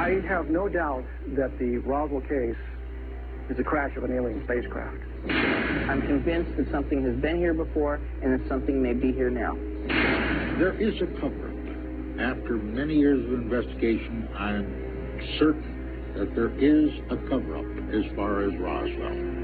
I have no doubt that the Roswell case is a crash of an alien spacecraft. I'm convinced that something has been here before and that something may be here now. There is a cover-up. After many years of investigation, I'm certain that there is a cover-up as far as Roswell.